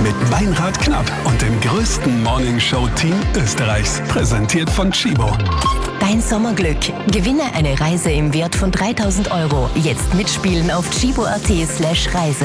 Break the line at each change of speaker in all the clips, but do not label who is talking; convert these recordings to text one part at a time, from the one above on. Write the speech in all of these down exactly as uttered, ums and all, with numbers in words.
mit Meinrad Knapp und dem größten Morningshow-Team Österreichs. Präsentiert von Chibo.
Dein Sommerglück. Gewinne eine Reise im Wert von dreitausend Euro. Jetzt mitspielen auf chibo.at slash Reise.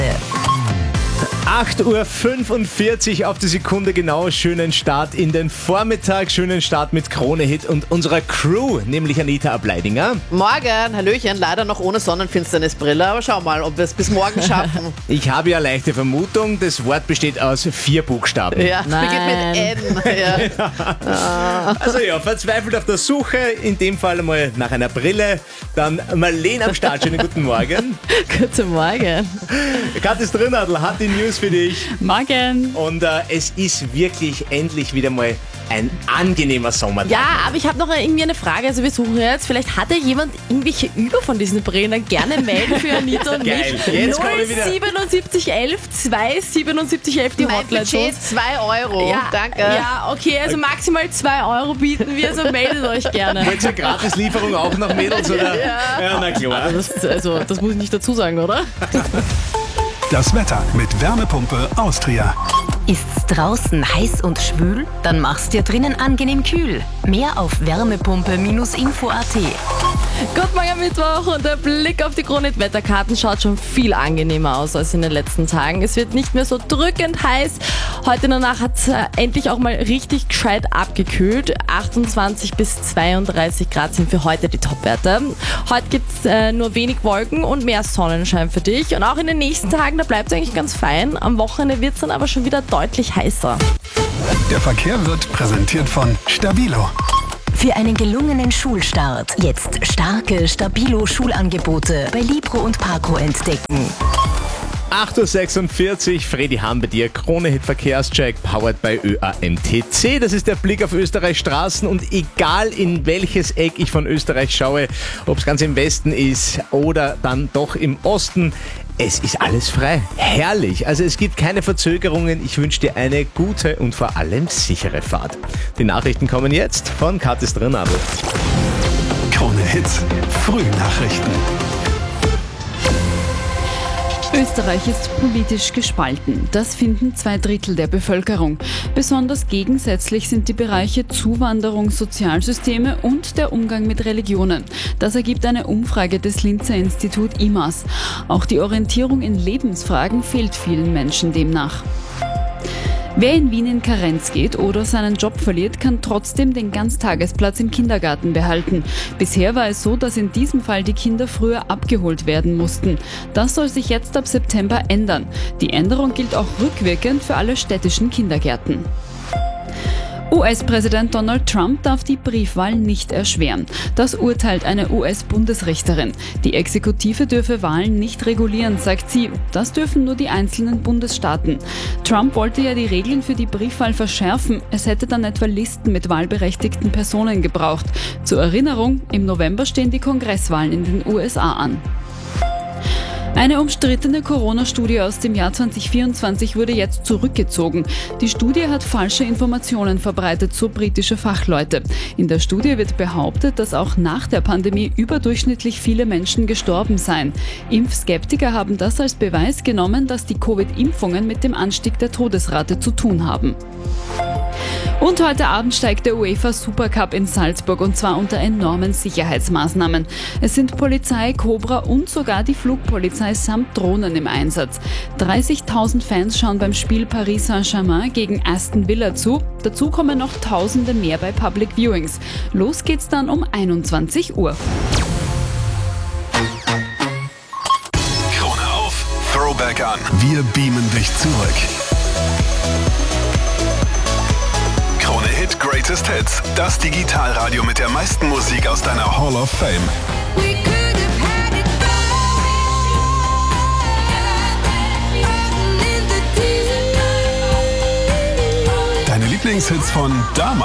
acht Uhr fünfundvierzig auf die Sekunde genau. Schönen Start in den Vormittag. Schönen Start mit Krone-Hit und unserer Crew, nämlich Anita Ableidinger.
Morgen, Hallöchen. Leider noch ohne Sonnenfinsternisbrille, aber schau mal, ob wir es bis morgen schaffen.
Ich habe ja leichte Vermutung, das Wort besteht aus vier Buchstaben.
Ja, beginnt mit N. Ja.
Also ja, verzweifelt auf der Suche, in dem Fall mal nach einer Brille. Dann Marlene am Start. Schönen guten Morgen.
Guten Morgen.
Kathis Drinadl hat die News für dich.
Morgen.
Und äh, es ist wirklich endlich wieder mal ein angenehmer Sommertag.
Ja, aber ich habe noch irgendwie eine Frage. Also wir suchen jetzt, vielleicht hatte jemand irgendwelche über von diesen Brillen, dann gerne melden für Anita und
Geil.
mich.
Jetzt kommen wir wieder.
null siebenundsiebzig elf zwei siebenundsiebzig elf die
Mein
Hotline.
Budget zwei Euro.
Ja,
Danke.
Ja, okay, also maximal zwei Euro bieten wir, also meldet euch gerne.
Wollt ihr Gratislieferung auch noch, Mädels? Oder?
Ja.
Ja, na klar.
Das, also, das muss ich nicht dazu sagen, oder?
Das Wetter mit Wärmepumpe Austria.
Ist's draußen heiß und schwül? Dann mach's dir drinnen angenehm kühl. Mehr auf wärmepumpe info punkt at.
Guten Morgen Mittwoch und der Blick auf die Krone-Wetterkarten schaut schon viel angenehmer aus als in den letzten Tagen. Es wird nicht mehr so drückend heiß. Heute in der Nacht hat es äh, endlich auch mal richtig gescheit abgekühlt. achtundzwanzig bis zweiunddreißig Grad sind für heute die Topwerte. Heute gibt es äh, nur wenig Wolken und mehr Sonnenschein für dich. Und auch in den nächsten Tagen, da bleibt es eigentlich ganz fein. Am Wochenende wird es dann aber schon wieder deutlich heißer.
Der Verkehr wird präsentiert von Stabilo.
Für einen gelungenen Schulstart jetzt starke Stabilo-Schulangebote bei Libro und Parco entdecken.
acht Uhr sechsundvierzig, Fredi Hahn bei dir, Krone-Hit Verkehrscheck, powered by Ö A M T C. Das ist der Blick auf Österreichs Straßen und egal in welches Eck ich von Österreich schaue, ob es ganz im Westen ist oder dann doch im Osten, es ist alles frei. Herrlich. Also es gibt keine Verzögerungen. Ich wünsche dir eine gute und vor allem sichere Fahrt. Die Nachrichten kommen jetzt von Kathis Drinadl.
Krone-Hit. Frühnachrichten.
Österreich ist politisch gespalten. Das finden zwei Drittel der Bevölkerung. Besonders gegensätzlich sind die Bereiche Zuwanderung, Sozialsysteme und der Umgang mit Religionen. Das ergibt eine Umfrage des Linzer Institut I M A S. Auch die Orientierung in Lebensfragen fehlt vielen Menschen demnach. Wer in Wien in Karenz geht oder seinen Job verliert, kann trotzdem den Ganztagesplatz im Kindergarten behalten. Bisher war es so, dass in diesem Fall die Kinder früher abgeholt werden mussten. Das soll sich jetzt ab September ändern. Die Änderung gilt auch rückwirkend für alle städtischen Kindergärten. U S-Präsident Donald Trump darf die Briefwahl nicht erschweren. Das urteilt eine U S-Bundesrichterin. Die Exekutive dürfe Wahlen nicht regulieren, sagt sie. Das dürfen nur die einzelnen Bundesstaaten. Trump wollte ja die Regeln für die Briefwahl verschärfen. Es hätte dann etwa Listen mit wahlberechtigten Personen gebraucht. Zur Erinnerung, im November stehen die Kongresswahlen in den U S A an. Eine umstrittene Corona-Studie aus dem Jahr zwanzig vierundzwanzig wurde jetzt zurückgezogen. Die Studie hat falsche Informationen verbreitet, so britische Fachleute. In der Studie wird behauptet, dass auch nach der Pandemie überdurchschnittlich viele Menschen gestorben seien. Impfskeptiker haben das als Beweis genommen, dass die Covid-Impfungen mit dem Anstieg der Todesrate zu tun haben. Und heute Abend steigt der UEFA Supercup in Salzburg und zwar unter enormen Sicherheitsmaßnahmen. Es sind Polizei, Cobra und sogar die Flugpolizei samt Drohnen im Einsatz. dreißigtausend Fans schauen beim Spiel Paris Saint-Germain gegen Aston Villa zu. Dazu kommen noch Tausende mehr bei Public Viewings. Los geht's dann um einundzwanzig Uhr.
Krone auf. Throwback an. Wir beamen dich zurück. Krone-Hit Greatest Hits. Das Digitalradio mit der meisten Musik aus deiner Hall of Fame. Deine Lieblingshits von damals.